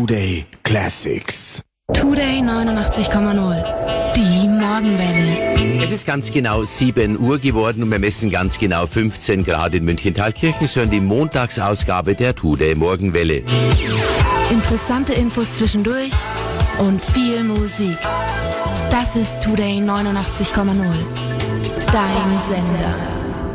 Today Classics. Today 89,0. Die Morgenwelle. Es ist ganz genau 7 Uhr geworden und wir messen ganz genau 15 Grad in München-Thalkirchen. So in die Montagsausgabe der Today Morgenwelle. Interessante Infos zwischendurch und viel Musik. Das ist Today 89,0. Dein Sender.